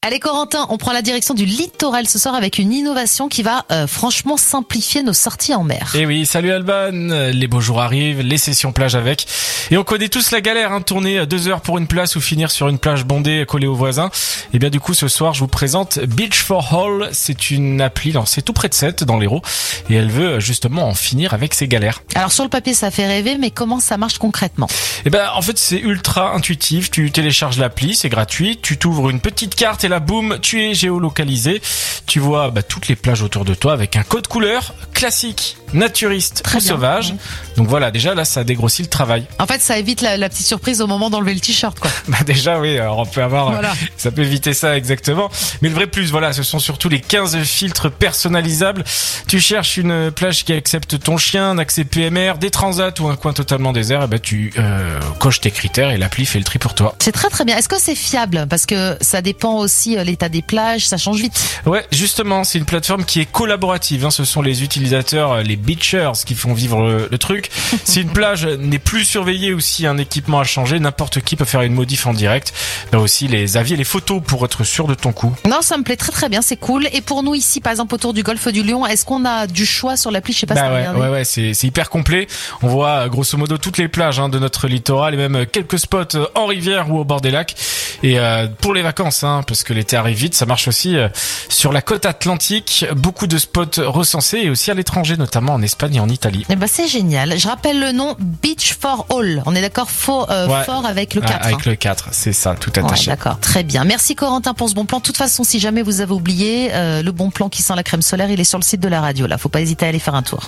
Allez Corentin, on prend la direction du littoral ce soir avec une innovation qui va franchement simplifier nos sorties en mer. Et oui, salut Alban, les beaux jours arrivent, les sessions plage avec. Et on connaît tous la galère, tourner 2 heures pour une place ou finir sur une plage bondée collée aux voisins. Et bien du coup ce soir je vous présente Beach for All, c'est une appli, c'est tout près de Sète dans l'Hérault. Et elle veut justement en finir avec ses galères. Alors sur le papier ça fait rêver, mais comment ça marche concrètement ? Et en fait c'est ultra intuitif, tu télécharges l'appli, c'est gratuit, tu t'ouvres une petite carte et là boum, tu es géolocalisé. Tu vois toutes les plages autour de toi avec un code couleur classique, naturiste ou sauvage. Ouais. Donc voilà, déjà là ça dégrossit le travail. En fait ça évite la petite surprise au moment d'enlever le t-shirt quoi. Déjà oui, alors on peut avoir ça peut éviter ça exactement. Mais le vrai plus, ce sont surtout les 15 filtres personnalisables. Tu cherches une plage qui accepte ton chien, un accès PMR, des transats ou un coin totalement désert, tu coches tes critères et l'appli fait le tri pour toi. C'est très très bien. Est-ce que c'est fiable ? Parce que ça dépend aussi l'état des plages, ça change vite. Ouais, justement, c'est une plateforme qui est collaborative. Ce sont les utilisateurs, les beachers qui font vivre le truc. Si une plage n'est plus surveillée ou si un équipement a changé, n'importe qui peut faire une modif en direct. Aussi les avis et les photos pour être sûr de ton coup. Non, ça me plaît très très bien, c'est cool. Et pour nous ici, par exemple autour du golfe du Lion, est-ce qu'on a du choix sur l'appli ? Je sais pas si t'as regardé. Ouais, c'est hyper complet. On voit grosso modo toutes les plages de notre littoral et même quelques spots en rivière ou au bord des lacs. Et pour les vacances, parce que l'été arrive vite, ça marche aussi sur la côte atlantique. Beaucoup de spots recensés et aussi à l'étranger, notamment en Espagne et en Italie. Et c'est génial. Je rappelle le nom Beach for All. On est d'accord, fort avec le 4. Avec le 4, c'est ça, tout attaché. Ouais, d'accord, très bien. Merci Corentin pour ce bon plan. De toute façon, si jamais vous avez oublié, le bon plan qui sent la crème solaire, il est sur le site de la radio. Là, faut pas hésiter à aller faire un tour.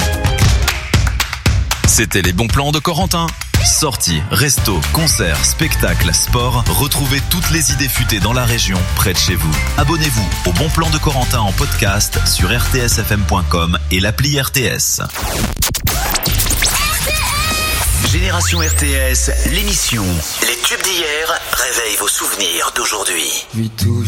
C'était les bons plans de Corentin. Sorties, restos, concerts, spectacles, sport, retrouvez toutes les idées futées dans la région, près de chez vous. Abonnez-vous au Bon Plan de Corentin en podcast sur rtsfm.com et l'appli RTS. Génération RTS, l'émission. Les tubes d'hier réveillent vos souvenirs d'aujourd'hui.